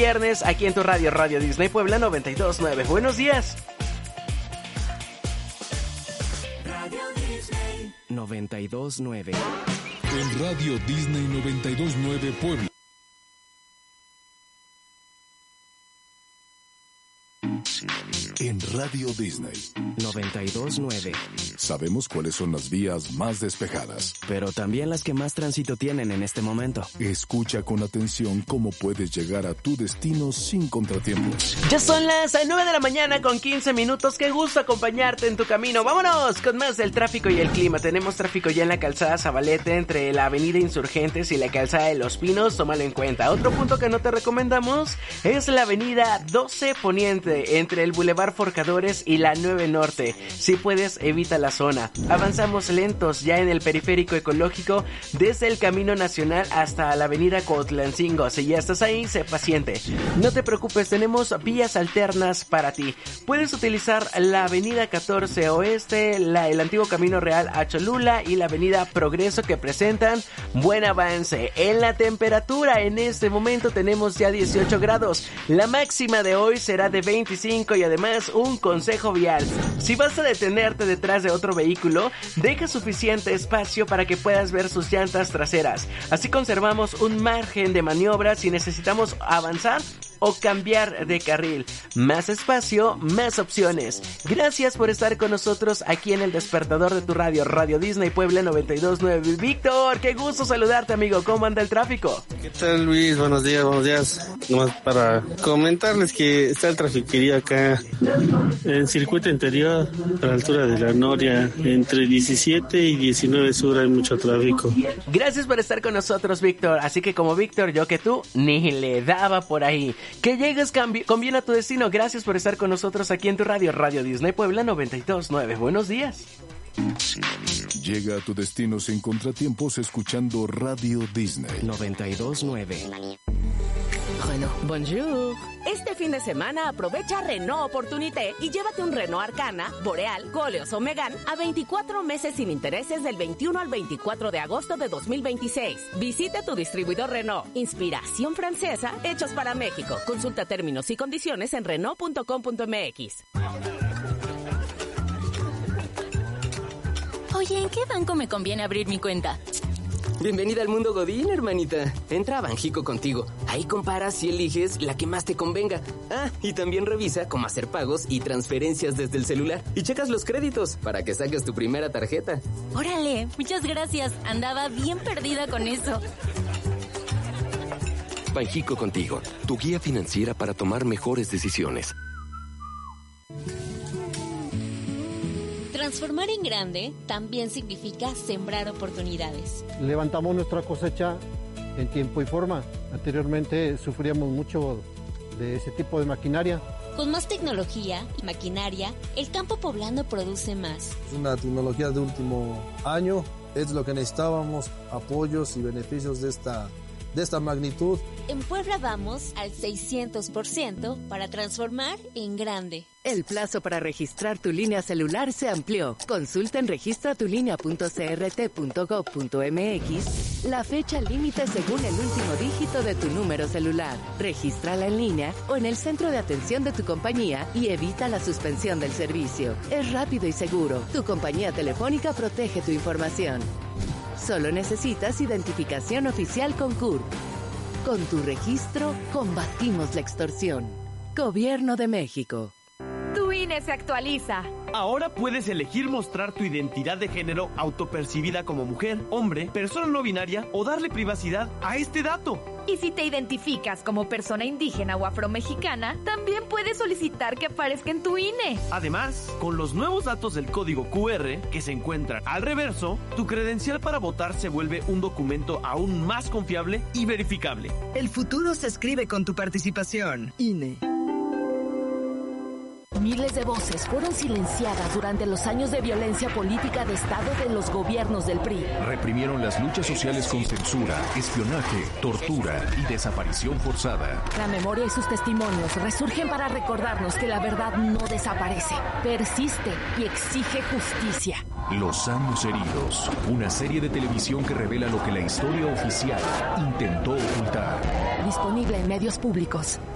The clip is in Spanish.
viernes aquí en tu radio, Radio Disney Puebla 92.9. Buenos días. Radio Disney 92.9. En Radio Disney 92.9 Puebla. En Radio Disney 92.9. Sabemos cuáles son las vías más despejadas, pero también las que más tránsito tienen en este momento. Escucha con atención cómo puedes llegar a tu destino sin contratiempos. Ya son las 9 de la mañana con 15 minutos. Qué gusto acompañarte en tu camino. Vámonos con más del tráfico y el clima. Tenemos tráfico ya en la calzada Zabaleta entre la avenida Insurgentes y la calzada de Los Pinos. Tómalo en cuenta. Otro punto que no te recomendamos es la avenida 12 Poniente entre el Boulevard Forjadores y la 9 Norte. Si puedes, evita la zona. Avanzamos lentos ya en el periférico ecológico desde el Camino Nacional hasta la avenida Coatlancingo. Si ya estás ahí, sé paciente. No te preocupes, tenemos vías alternas para ti. Puedes utilizar la avenida 14 Oeste, el antiguo Camino Real a Cholula y la avenida Progreso, que presentan buen avance. En la temperatura, en este momento tenemos ya 18 grados. La máxima de hoy será de 25 y además un consejo vial. Si vas a detenerte detrás de otro vehículo, deja suficiente espacio para que puedas ver sus llantas traseras. Así conservamos un margen de maniobra si necesitamos avanzar o cambiar de carril. Más espacio, más opciones. Gracias por estar con nosotros aquí en el despertador de tu radio, Radio Disney Puebla 92.9. Víctor, qué gusto saludarte, amigo. ¿Cómo anda el tráfico? ¿Qué tal, Luis? Buenos días, buenos días. Nomás para comentarles que está el trafiquería acá en circuito interior a la altura de la Noria, entre 17 y 19 sur hay mucho tráfico. Gracias por estar con nosotros, Víctor. Así que como Víctor, yo que tú, ni le daba por ahí. Que llegues con bien a tu destino. Gracias por estar con nosotros aquí en tu radio, Radio Disney Puebla 92.9. Buenos días. Llega a tu destino sin contratiempos escuchando Radio Disney 92.9. Renault. Bonjour. Este fin de semana aprovecha Renault Opportunité y llévate un Renault Arcana, Boreal, Koleos o Megane a 24 meses sin intereses del 21 al 24 de agosto de 2026. Visita tu distribuidor Renault. Inspiración francesa, hechos para México. Consulta términos y condiciones en Renault.com.mx. Oye, ¿en qué banco me conviene abrir mi cuenta? Bienvenida al mundo Godín, hermanita. Entra a Banjico Contigo. Ahí comparas y eliges la que más te convenga. Ah, y también revisa cómo hacer pagos y transferencias desde el celular. Y checas los créditos para que saques tu primera tarjeta. Órale, muchas gracias. Andaba bien perdida con eso. Banjico Contigo, tu guía financiera para tomar mejores decisiones. Transformar en grande también significa sembrar oportunidades. Levantamos nuestra cosecha en tiempo y forma. Anteriormente sufríamos mucho de ese tipo de maquinaria. Con más tecnología y maquinaria, el campo poblano produce más. Es una tecnología de último año, es lo que necesitábamos, apoyos y beneficios de esta magnitud. En Puebla vamos al 600% para transformar en grande. El plazo para registrar tu línea celular se amplió. Consulta en registratulinea.crt.gov.mx la fecha límite según el último dígito de tu número celular. Regístrala en línea o en el centro de atención de tu compañía y evita la suspensión del servicio. Es rápido y seguro. Tu compañía telefónica protege tu información. Solo necesitas identificación oficial con CURP. Con tu registro, combatimos la extorsión. Gobierno de México. Tu INE se actualiza. Ahora puedes elegir mostrar tu identidad de género autopercibida como mujer, hombre, persona no binaria o darle privacidad a este dato. Y si te identificas como persona indígena o afromexicana, también puedes solicitar que aparezca en tu INE. Además, con los nuevos datos del código QR que se encuentran al reverso, tu credencial para votar se vuelve un documento aún más confiable y verificable. El futuro se escribe con tu participación. INE. Miles de voces fueron silenciadas durante los años de violencia política de Estado de los gobiernos del PRI. Reprimieron las luchas sociales con censura, espionaje, tortura y desaparición forzada. La memoria y sus testimonios resurgen para recordarnos que la verdad no desaparece, persiste y exige justicia. Los años heridos, una serie de televisión que revela lo que la historia oficial intentó ocultar. Disponible en medios públicos.